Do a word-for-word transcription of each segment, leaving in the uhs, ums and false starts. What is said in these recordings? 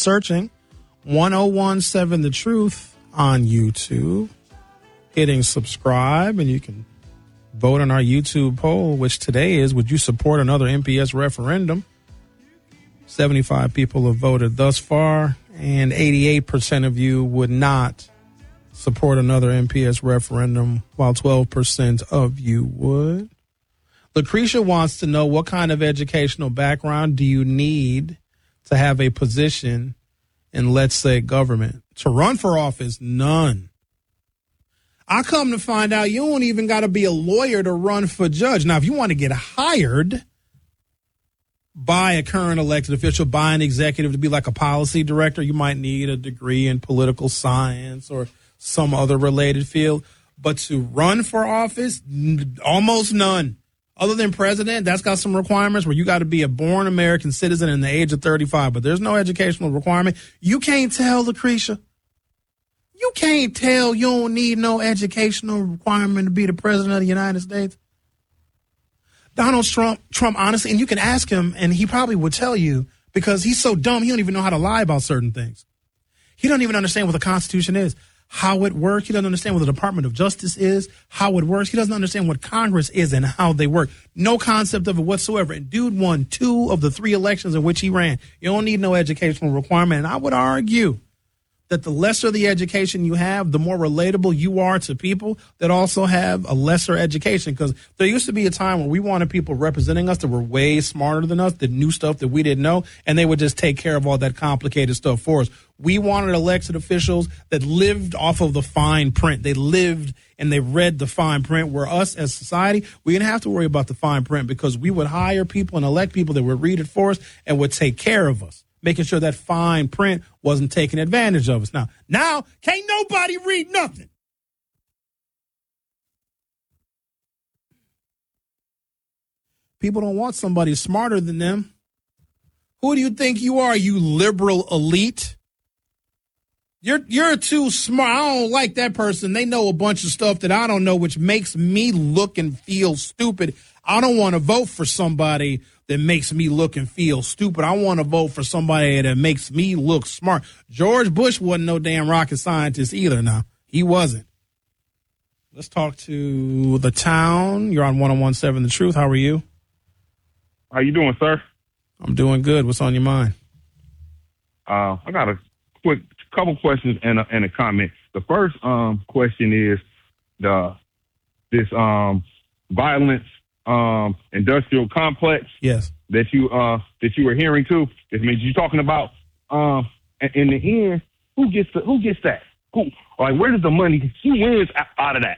searching ten seventeen The Truth on YouTube, hitting subscribe, and you can vote on our YouTube poll, which today is, would you support another M P S referendum? seventy-five people have voted thus far, and eighty-eight percent of you would not support another M P S referendum, while twelve percent of you would. Lucretia wants to know, what kind of educational background do you need to have a position in, let's say, government? To run for office, none. I come to find out you don't even got to be a lawyer to run for judge. Now, if you want to get hired by a current elected official, by an executive to be like a policy director, you might need a degree in political science or some other related field. But to run for office, n- almost none. Other than president, that's got some requirements where you got to be a born American citizen in the age of thirty-five. But there's no educational requirement. You can't tell, Lucretia. You can't tell you don't need no educational requirement to be the president of the United States. Donald Trump, Trump, honestly, and you can ask him, and he probably would tell you, because he's so dumb, he don't even know how to lie about certain things. He don't even understand what the Constitution is, how it works. He doesn't understand what the Department of Justice is, how it works. He doesn't understand what Congress is and how they work. No concept of it whatsoever. And dude won two of the three elections in which he ran. You don't need no educational requirement. And I would argue that the lesser the education you have, the more relatable you are to people that also have a lesser education. Because there used to be a time where we wanted people representing us that were way smarter than us, that knew stuff that we didn't know, and they would just take care of all that complicated stuff for us. We wanted elected officials that lived off of the fine print. They lived and they read the fine print, where us as society, we didn't have to worry about the fine print, because we would hire people and elect people that would read it for us and would take care of us, making sure that fine print wasn't taking advantage of us. Now, now, can't nobody read nothing. People don't want somebody smarter than them. Who do you think you are, you liberal elite? You're you're too smart. I don't like that person. They know a bunch of stuff that I don't know, which makes me look and feel stupid. I don't want to vote for somebody that makes me look and feel stupid. I want to vote for somebody that makes me look smart. George Bush wasn't no damn rocket scientist either. Now, he wasn't. Let's talk to the town. You're on ten seventeen The Truth. How are you? How you doing, sir? I'm doing good. What's on your mind? Uh, I got a quick couple questions and a, and a comment. The first um, question is the this um, violence um, industrial complex. Yes. That you uh, that you were hearing too. It means you're talking about um, in the end, who gets the, who gets that? Who, like, where does the money? Who wins out of that?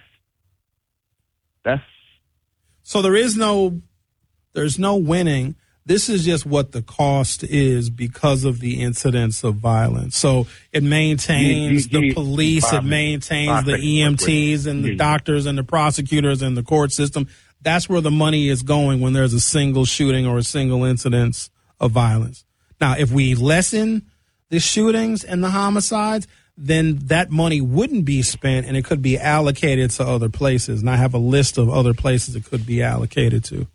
That's so there is no there's no winning. This is just what the cost is because of the incidents of violence. So it maintains the police, it maintains the E M Ts and the doctors and the prosecutors and the court system. That's where the money is going when there's a single shooting or a single incident of violence. Now, if we lessen the shootings and the homicides, then that money wouldn't be spent and it could be allocated to other places. And I have a list of other places it could be allocated to.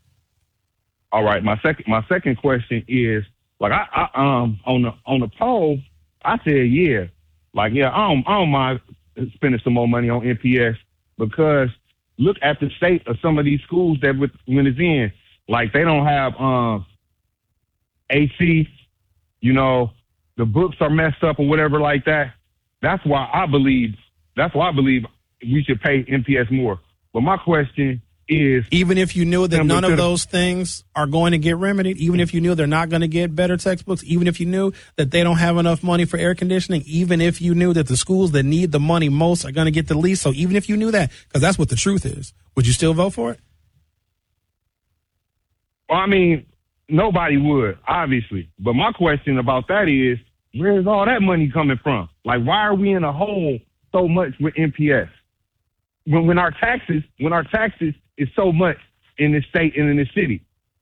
All right. My second, my second question is, like, I, I um on the on the poll, I said, yeah, like, yeah, I don't, I don't mind spending some more money on N P S, because look at the state of some of these schools that with, when it's in, like, they don't have um A C, you know, the books are messed up or whatever like that. That's why I believe. That's why I believe we should pay N P S more. But my question is, even if you knew that none of those things are going to get remedied, even if you knew they're not going to get better textbooks, even if you knew that they don't have enough money for air conditioning, even if you knew that the schools that need the money most are going to get the least, so even if you knew that, because that's what the truth is, would you still vote for it? Well, I mean, nobody would, obviously. But my question about that is, where's all that money coming from? Like, why are we in a hole so much with N P S? When, when our taxes, when our taxes is so much in this state and in this city.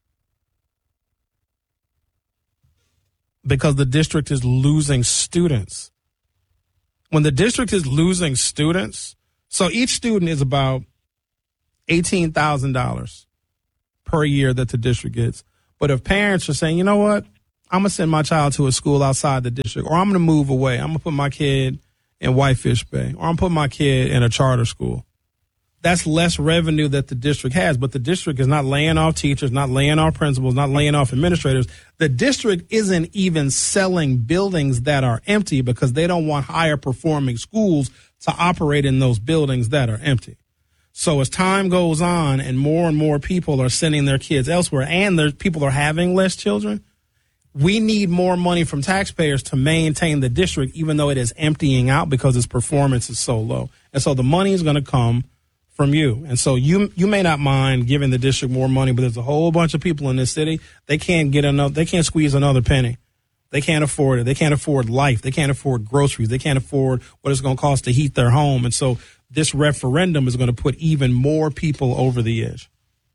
Because the district is losing students. When the district is losing students, so each student is about eighteen thousand dollars per year that the district gets. But if parents are saying, you know what, I'm going to send my child to a school outside the district, or I'm going to move away. I'm going to put my kid in Whitefish Bay, or I'm putting my kid in a charter school. That's less revenue that the district has, but the district is not laying off teachers, not laying off principals, not laying off administrators. The district isn't even selling buildings that are empty because they don't want higher performing schools to operate in those buildings that are empty. So as time goes on and more and more people are sending their kids elsewhere and there's people are having less children, we need more money from taxpayers to maintain the district, even though it is emptying out because its performance is so low. And so the money is going to come from you. And so you you may not mind giving the district more money, but there's a whole bunch of people in this city. They can't get another, they can't squeeze another penny. They can't afford it. They can't afford life. They can't afford groceries. They can't afford what it's going to cost to heat their home. And so this referendum is going to put even more people over the edge.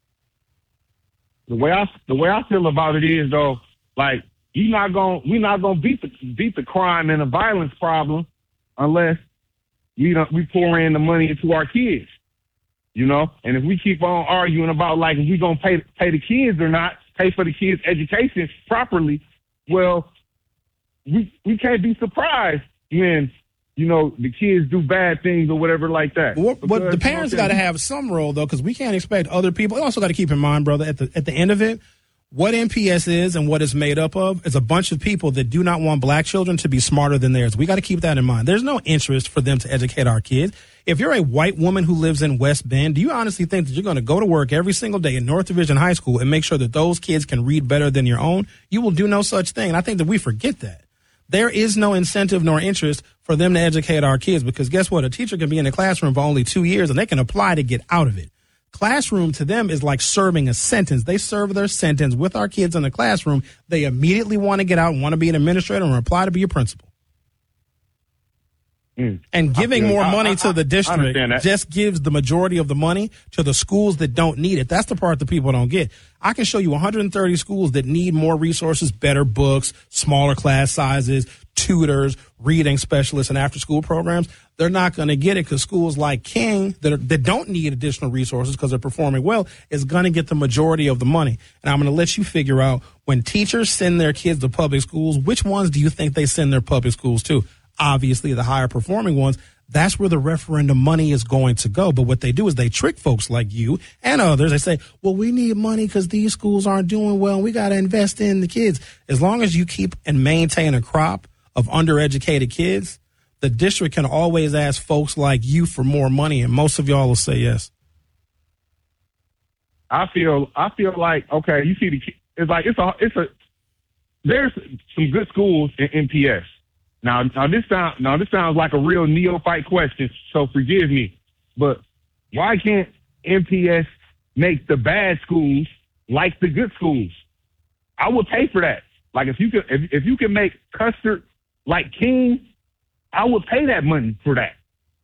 The way I the way I feel about it is though, like you not going we're not gonna beat the beat the crime and the violence problem unless we don't we pour in the money into our kids. You know, and if we keep on arguing about like if we gonna pay pay the kids or not, pay for the kids' education properly, well, we we can't be surprised when you know the kids do bad things or whatever like that. Well, but the parents got to have some role though, because we can't expect other people. You also got to keep in mind, brother, at the at the end of it, what N P S is and what it's made up of is a bunch of people that do not want black children to be smarter than theirs. We got to keep that in mind. There's no interest for them to educate our kids. If you're a white woman who lives in West Bend, do you honestly think that you're going to go to work every single day in North Division High School and make sure that those kids can read better than your own? You will do no such thing. And I think that we forget that. There is no incentive nor interest for them to educate our kids because guess what? A teacher can be in a classroom for only two years and they can apply to get out of it. Classroom to them is like serving a sentence. They serve their sentence with our kids in the classroom. They immediately want to get out and want to be an administrator and apply to be a principal. Mm. And giving more I, money I, to the district just gives the majority of the money to the schools that don't need it. That's the part that people don't get. I can show you one hundred thirty schools that need more resources, better books, smaller class sizes, tutors, reading specialists, and after-school programs. They're not going to get it because schools like King that, are, that don't need additional resources because they're performing well is going to get the majority of the money. And I'm going to let you figure out when teachers send their kids to public schools, which ones do you think they send their public schools to? Obviously, the higher performing ones. That's where the referendum money is going to go. But what they do is they trick folks like you and others. They say, well, we need money because these schools aren't doing well. And we got to invest in the kids. As long as you keep and maintain a crop of undereducated kids, the district can always ask folks like you for more money. And most of y'all will say yes. I feel I feel like, OK, you see, the it's like it's a it's a there's some good schools in N P S. Now, now this sound, now this sounds like a real neophyte question, so forgive me. But why can't N P S make the bad schools like the good schools? I would pay for that. Like if you could, if, if you can make Custard like King, I would pay that money for that.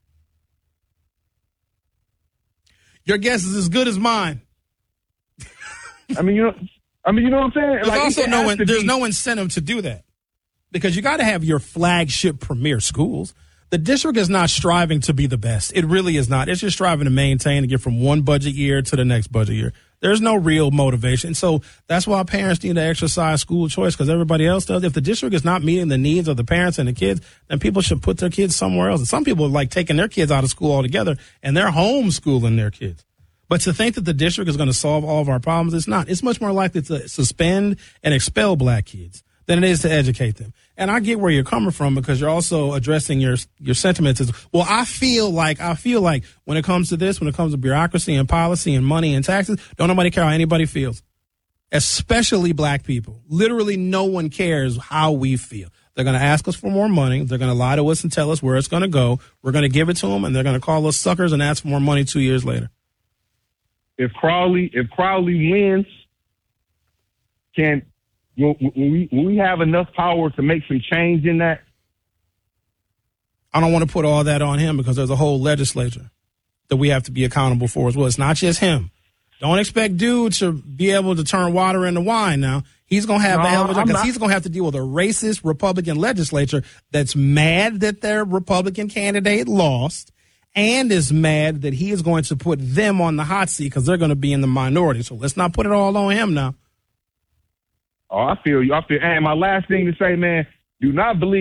Your guess is as good as mine. I mean, you know, I mean, you know what I'm saying? There's like, also no, in, there's be- no incentive to do that. Because you got to have your flagship premier schools. The district is not striving to be the best. It really is not. It's just striving to maintain and get from one budget year to the next budget year. There's no real motivation. So that's why parents need to exercise school choice because everybody else does. If the district is not meeting the needs of the parents and the kids, then people should put their kids somewhere else. And some people are like taking their kids out of school altogether and they're homeschooling their kids. But to think that the district is going to solve all of our problems, it's not. It's much more likely to suspend and expel black kids than it is to educate them. And I get where you're coming from because you're also addressing your your sentiments as, well, I feel like, I feel like when it comes to this, when it comes to bureaucracy and policy and money and taxes, don't nobody care how anybody feels, especially black people. Literally no one cares how we feel. They're going to ask us for more money. They're going to lie to us and tell us where it's going to go. We're going to give it to them, and they're going to call us suckers and ask for more money two years later. If Crowley, if Crowley wins, can... Will, will, we, will we have enough power to make some change in that? I don't want to put all that on him because there's a whole legislature that we have to be accountable for as well. It's not just him. Don't expect dude to be able to turn water into wine now. He's going to have no, a hell of a job because he's going to have to deal with a racist Republican legislature that's mad that their Republican candidate lost and is mad that he is going to put them on the hot seat because they're going to be in the minority. So let's not put it all on him now. Oh, I feel you. I feel. And my last thing to say, man, do not believe